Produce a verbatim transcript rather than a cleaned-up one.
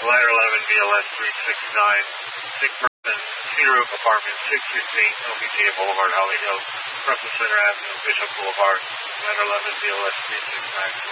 Ladder eleven, B L S three six nine, sick person, Cedar Oak Apartment, six fifteen, L B J Boulevard, Holly Hills, Russell Center Avenue, Bishop Boulevard, Ladder eleven, B L S three six nine.